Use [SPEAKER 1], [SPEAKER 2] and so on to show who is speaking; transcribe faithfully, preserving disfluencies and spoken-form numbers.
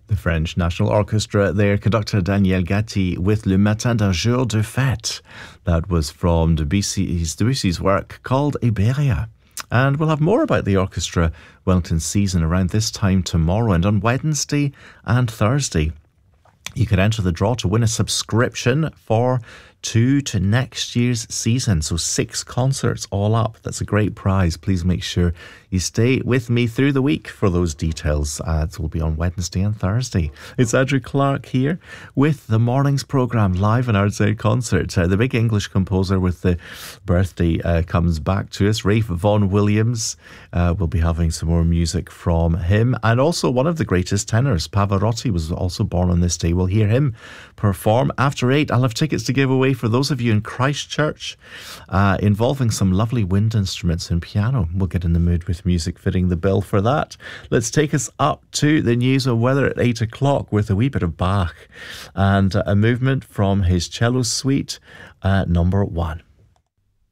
[SPEAKER 1] The French National Orchestra there, conductor Daniel Gatti with Le Matin d'un jour de fête. That was from Debussy's, Debussy's work called Iberia. And we'll have more about the orchestra Wellington season around this time tomorrow and on Wednesday and Thursday. You could enter the draw to win a subscription for two to next year's season. So six concerts all up. That's a great prize. Please make sure you stay with me through the week for those details. Ads will be on Wednesday and Thursday. It's Andrew Clark here with the morning's programme live in Ardside Concert. Uh, the big English composer with the birthday uh, comes back to us. Rafe Vaughan Williams. Uh, we'll be having some more music from him. And also one of the greatest tenors, Pavarotti, was also born on this day. We'll hear him perform after eight. I'll have tickets to give away for those of you in Christchurch, uh, involving some lovely wind instruments and piano. We'll get in the mood with music fitting the bill for that. Let's take us up to the news and weather at eight o'clock with a wee bit of Bach and uh, a movement from his cello suite uh, number one.